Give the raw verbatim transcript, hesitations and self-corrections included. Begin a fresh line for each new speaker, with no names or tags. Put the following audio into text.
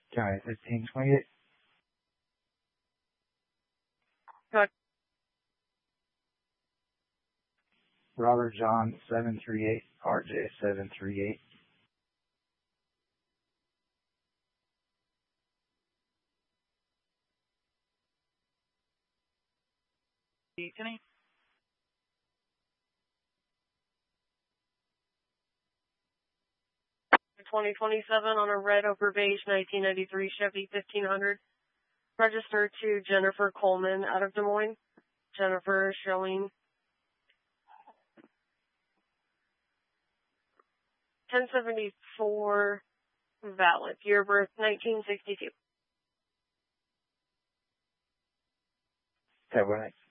County fifteen twenty-eight.
Good.
Robert John seven three eight, R J seven three eight.
Kenny? twenty twenty-seven on a red Oper Beige nineteen ninety-three Chevy fifteen hundred. Registered to Jennifer Coleman out of Des Moines. Jennifer showing ten seventy-four valid. Year of birth nineteen sixty-two.
Okay, what next?